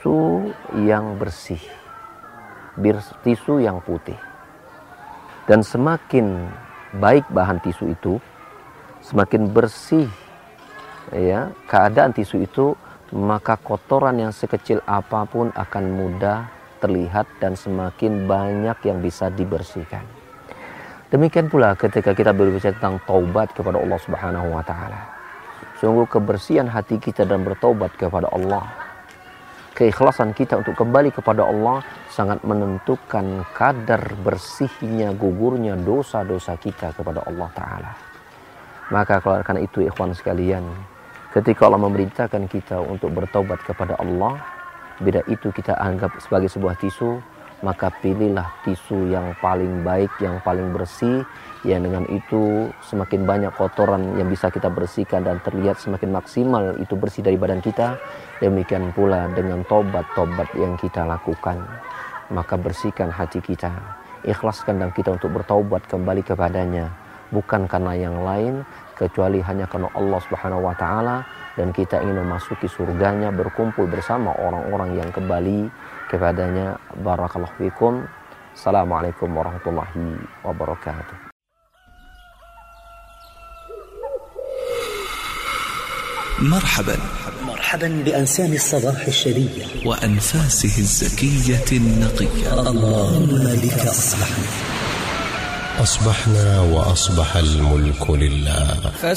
tisu yang bersih, tisu yang putih. Dan semakin baik bahan tisu itu, semakin bersih ya keadaan tisu itu, maka kotoran yang sekecil apapun akan mudah terlihat dan semakin banyak yang bisa dibersihkan. Demikian pula ketika kita berbicara tentang taubat kepada Allah Subhanahu wa taala. Sungguh kebersihan hati kita dan bertaubat kepada Allah, keikhlasan kita untuk kembali kepada Allah sangat menentukan kadar bersihnya, gugurnya dosa-dosa kita kepada Allah taala. Maka karena itu ikhwan sekalian, ketika Allah memerintahkan kita untuk bertaubat kepada Allah, bila itu kita anggap sebagai sebuah tisu, maka pilihlah tisu yang paling baik, yang paling bersih, yang dengan itu semakin banyak kotoran yang bisa kita bersihkan dan terlihat semakin maksimal itu bersih dari badan kita. Demikian pula dengan tobat-tobat yang kita lakukan, maka bersihkan hati kita, ikhlaskan dan kita untuk bertaubat kembali kepadanya, bukan karena yang lain kecuali hanya karena Allah Subhanahu wa taala, dan kita ingin memasuki surganya, berkumpul bersama orang-orang yang kembali kepadanya. Barakallahu fikum. Assalamualaikum warahmatullahi wabarakatuh. مرحبا بأنسام الصباح الشرية وأنفاسه الزكية النقية. اللهم بك أصبحنا وأصبح الملك لله.